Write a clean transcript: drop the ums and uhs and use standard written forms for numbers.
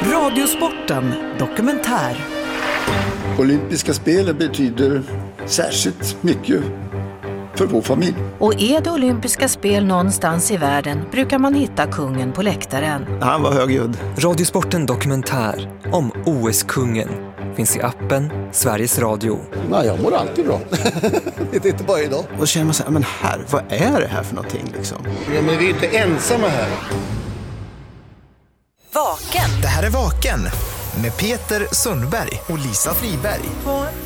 Radiosporten dokumentär. Olympiska spelen betyder särskilt mycket för vår familj. Och är det olympiska spel någonstans i världen brukar man hitta kungen på läktaren. Han var högljudd. Radiosporten dokumentär om OS-kungen finns i appen Sveriges Radio. Nej, jag mår alltid bra. Det är inte bara idag. Och då känner man så här, men här, vad är det här för någonting liksom? Ja, men vi är inte ensamma här. Vaken. Det här är Vaken med Peter Sundberg och Lisa Friberg. På